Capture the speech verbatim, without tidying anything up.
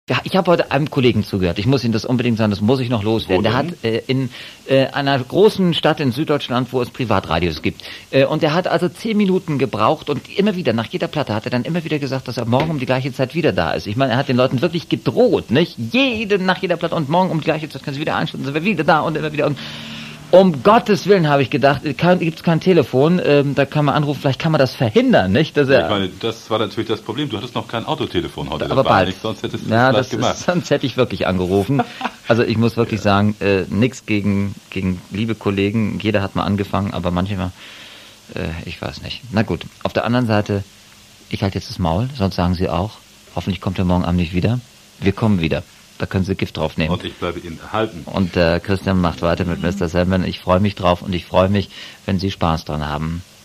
Ja, ich habe heute einem Kollegen zugehört. Ich muss Ihnen das unbedingt sagen, das muss ich noch loswerden. Der hat äh, in äh, einer großen Stadt in Süddeutschland, wo es Privatradios gibt. Äh, und der hat also zehn Minuten gebraucht und immer wieder, nach jeder Platte hat er dann immer wieder gesagt, dass er morgen um die gleiche Zeit wieder da ist. Ich meine, er hat den Leuten wirklich gedroht, nicht? Jede, nach jeder Platte und morgen um die gleiche Zeit können Sie wieder einschalten, sind wir wieder da und immer wieder und um Gottes Willen, habe ich gedacht, gibt es kein Telefon, ähm, da kann man anrufen, vielleicht kann man das verhindern, nicht? Dass er, ich meine, das war natürlich das Problem, du hattest noch kein Autotelefon heute, aber das war bald. nicht, sonst hättest du ja, das das gemacht. Ist, sonst hätte ich wirklich angerufen. Also ich muss wirklich ja. sagen, äh, nichts gegen, gegen liebe Kollegen, jeder hat mal angefangen, aber manchmal, äh, ich weiß nicht. Na gut, auf der anderen Seite, ich halte jetzt das Maul, sonst sagen Sie auch, hoffentlich kommt er morgen Abend nicht wieder. Wir kommen wieder. Da können Sie Gift drauf nehmen. Und ich bleibe Ihnen erhalten. Und äh, Christian macht weiter mit Mister Sandman. Ich freue mich drauf und ich freue mich, wenn Sie Spaß dran haben.